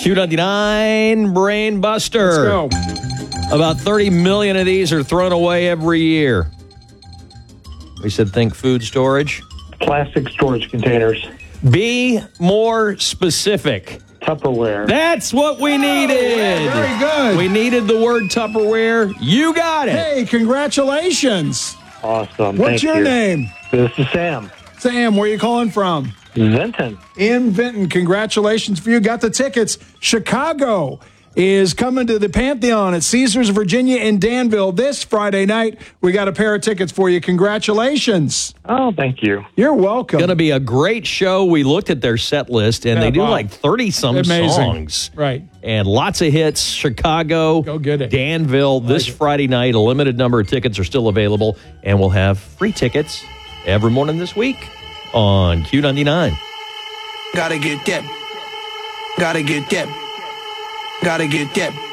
Q99 Brain Buster. Let's go. About 30 million of these are thrown away every year. We said think food storage. Plastic storage containers. Be more specific. Tupperware. That's what we needed. Very good. We needed the word Tupperware. You got it. Hey, congratulations. Awesome. What's your name? This is Sam. Sam, where you calling from? Vinton. In Vinton. Congratulations for you. Got the tickets. Chicago is coming to the Pantheon at Caesars, Virginia in Danville this Friday night. We got a pair of tickets for you. Congratulations. Oh, thank you. You're welcome. Going to be a great show. We looked at their set list, and they do like 30-some songs. Right. And lots of hits. Chicago, Go get it. Danville, this Friday night. A limited number of tickets are still available, and we'll have free tickets every morning this week on Q99. Gotta get that. Gotta get that. Gotta get that.